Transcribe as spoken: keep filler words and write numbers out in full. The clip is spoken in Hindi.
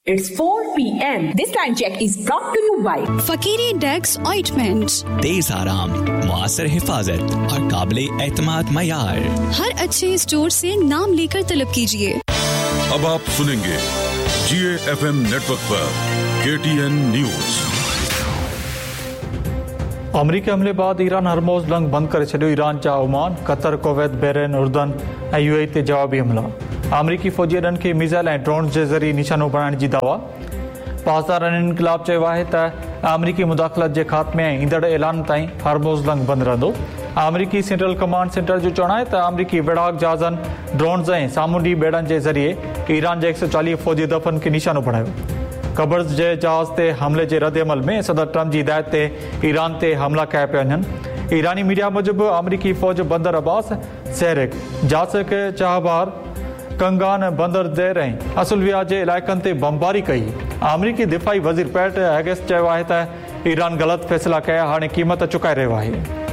It's four p m This time check is brought to you by फकीरी desks ointment. तेज आराम, मुआसर हिफाजत और काबिल एतमाद मयार। हर अच्छे स्टोर से नाम लेकर तलब कीजिए। अब आप सुनेंगे जी ए एफ एम नेटवर्क पर के टी एन न्यूज। अमरीकी हमले बाद ईरान हरमोज़ लंघ बंद करे छॾियो। ईरान जा ओमान, कतर, कुवैत, बहरीन, उर्दन ऐं यू ए ई ते जवाबी हमला। अमरीकी फ़ौजी अॾनि खे मिज़ाइल ऐं ड्रोन जे ज़रिए निशानो बणाइण जी दावा। पासदार इनक़लाब चयो आहे त अमरीकी मुदाख़लत जे ख़ात्मे ऐं ईंदड़ ऐलान ताईं हरमोज़ लंघ बंदि रहंदो। अमरीकी सेंट्रल कमांड सेंटर जो चवणु आहे त अमरीकी बेड़ाक जहाज़नि ड्रोन्स ऐं सामूंडी बेड़नि जे ज़रिए ईरान जे हिकु सौ चालीह फ़ौजी दफ़नि खे निशानो बणायो। कबर्स जे जहाज़ ते हमले जे रद्द अमल में सदर ट्रम्प जी हिदायत ते ईरान ते हमला कया पिया वञनि। ईरानी मीडिया मूजिबि अमरीकी फ़ौज बंदर अब्बास, सहरिक, जासिक, चाहबार, कंगान, बंदर देर ऐं असुलविया जे इलाइक़नि ते बमबारी कई। अमरीकी दिफ़ाई वज़ीर पैट हेगेस चयो आहे त ईरान ग़लति फ़ैसिला कया, हाणे क़ीमत चुकाए रहियो आहे।